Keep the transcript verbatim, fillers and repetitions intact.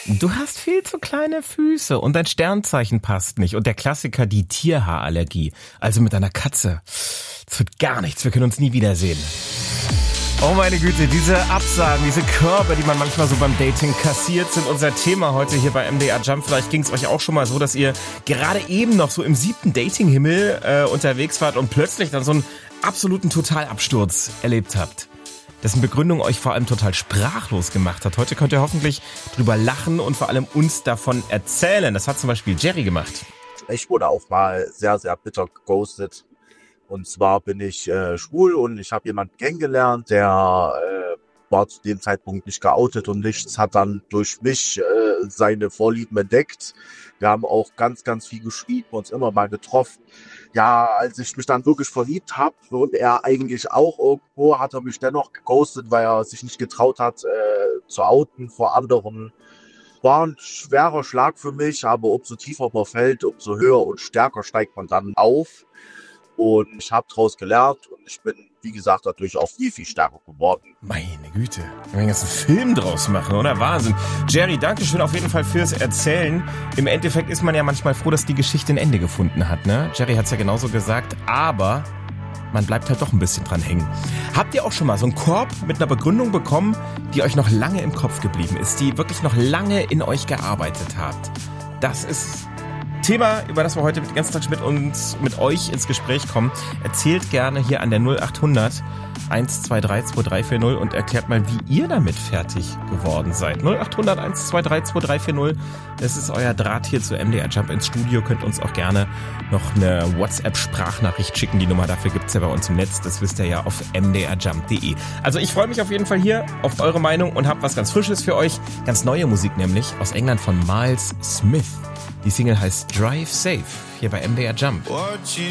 Du hast viel zu kleine Füße und dein Sternzeichen passt nicht. Und der Klassiker, die Tierhaarallergie. Also mit deiner Katze. Das wird gar nichts, wir können uns nie wiedersehen. Oh meine Güte, diese Absagen, diese Körbe, die man manchmal so beim Dating kassiert, sind unser Thema heute hier bei M D R Jump. Vielleicht ging es euch auch schon mal so, dass ihr gerade eben noch so im siebten Datinghimmel äh, unterwegs wart und plötzlich dann so einen absoluten Totalabsturz erlebt habt. Dessen Begründung euch vor allem total sprachlos gemacht hat. Heute könnt ihr hoffentlich drüber lachen und vor allem uns davon erzählen. Das hat zum Beispiel Jerry gemacht. Ich wurde auch mal sehr, sehr bitter geghostet. Und zwar bin ich äh, schwul und ich habe jemanden kennengelernt, der äh, war zu dem Zeitpunkt nicht geoutet und nichts, hat dann durch mich äh, seine Vorlieben entdeckt. Wir haben auch ganz, ganz viel geschrieben, uns immer mal getroffen. Ja, als ich mich dann wirklich verliebt habe und er eigentlich auch irgendwo, hat er mich dennoch geghostet, weil er sich nicht getraut hat, äh, zu outen vor anderen. War ein schwerer Schlag für mich, aber umso tiefer man fällt, umso höher und stärker steigt man dann auf. Und ich habe daraus gelernt und ich bin, wie gesagt, dadurch auch viel, viel stärker geworden. Meine Güte, wir werden jetzt einen Film draus machen, oder? Wahnsinn. Jerry, danke schön auf jeden Fall fürs Erzählen. Im Endeffekt ist man ja manchmal froh, dass die Geschichte ein Ende gefunden hat, ne? Jerry hat's ja genauso gesagt, aber man bleibt halt doch ein bisschen dran hängen. Habt ihr auch schon mal so einen Korb mit einer Begründung bekommen, die euch noch lange im Kopf geblieben ist, die wirklich noch lange in euch gearbeitet hat? Das ist Thema, über das wir heute den ganzen Tag mit uns, mit euch ins Gespräch kommen. Erzählt gerne hier an der null acht hundert eins zwei drei zwei drei vier null und erklärt mal, wie ihr damit fertig geworden seid. null acht hundert eins zwei drei zwei drei vier null, das ist euer Draht hier zu M D R Jump ins Studio. Könnt uns auch gerne noch eine WhatsApp-Sprachnachricht schicken. Die Nummer dafür gibt's ja bei uns im Netz. Das wisst ihr ja auf m d r jump punkt d e. Also ich freue mich auf jeden Fall hier auf eure Meinung und habe was ganz Frisches für euch. Ganz neue Musik nämlich aus England von Miles Smith. Die Single heißt Drive Safe, hier bei M D R Jump.